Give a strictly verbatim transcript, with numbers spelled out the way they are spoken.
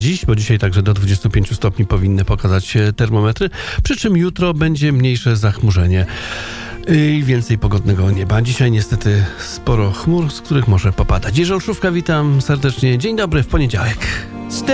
Dziś, bo dzisiaj także do dwudziestu pięciu stopni powinny pokazać termometry, przy czym jutro będzie mniejsze zachmurzenie i więcej pogodnego nieba. Dzisiaj niestety sporo chmur, z których może popadać. Jerzy Olszówka, witam serdecznie. Dzień dobry w poniedziałek.